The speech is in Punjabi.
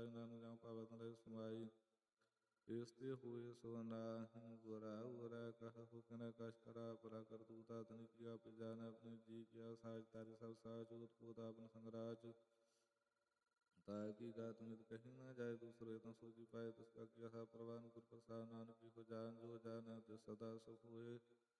ਸਦਾਇ ਨਾਨਕ ਜਉ ਪਾਵਨ ਰਹਿ ਸਮਾਈ। ਇਸ ਤੇ ਹੋਏ ਸੋ ਨਾਹਿ ਗੁਰਾ ਉਰਾ ਕਹਹੁ ਕਿਨੈ ਕਛ ਕਰਾ ਪਰਾ ਕਰਤੂਤਾ ਤਨਿ ਕੀਆ ਜਾਣੈ ਆਪਣੀ ਜੀ ਕੀਆ ਸਾਜ ਤਾਰੇ ਸਭ ਸਾਜ ਉਤਪੋਤ ਆਪਨ ਸੰਗਰਾਜ। ਤਾਇ ਕੀ ਗਾਤ ਮਿਤ ਕਹੀ ਨਾ ਜਾਏ ਦੂਸਰੇ ਤਾਂ ਸੋਜੀ ਪਾਏ ਤਿਸ ਕਾ ਕੀਆ ਸਾ ਪ੍ਰਵਾਨ ਗੁਰ ਪ੍ਰਸਾਦ ਨਾਨਕ ਹੋ ਜਾਨ ਜੋ ਜਾਣੈ ਤਿਸ ਸਦਾ ਸੁਖ ਹੋਏ।